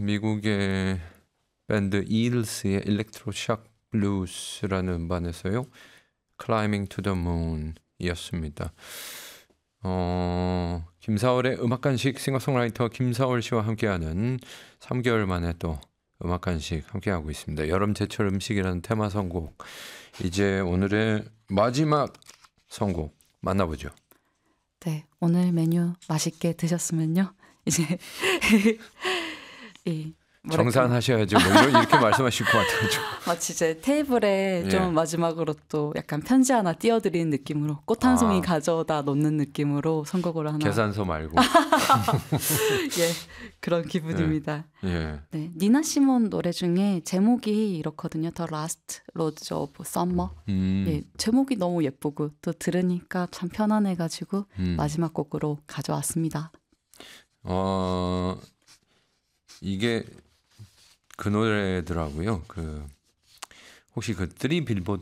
미국의 밴드 이글스의 일렉트로샥 블루스라는 음반에서요. Climbing to the Moon 이었습니다. 김사월의 음악간식 싱어송라이터 김사월 씨와 함께하는 3개월 만에 또 음악간식 함께하고 있습니다. 여름 제철 음식이라는 테마 선곡. 이제 오늘의 마지막 선곡 만나보죠. 네, 오늘 메뉴 맛있게 드셨으면요. 이제 정산하셔야죠. 뭐 이렇게 말씀하실 것 같아요. 마치 이제 테이블에 예. 좀 마지막으로 또 약간 편지 하나 띄워드리는 느낌으로 꽃 한 송이 가져다 놓는 느낌으로 선곡을 하나. 계산서 말고. 예, 그런 기분입니다. 예. 네, 니나 시몬 노래 중에 제목이 이렇거든요. The Last Rose of Summer. 예, 제목이 너무 예쁘고 또 들으니까 참 편안해가지고 마지막 곡으로 가져왔습니다. 이게 그 노래더라고요. 혹시 그 3 빌보드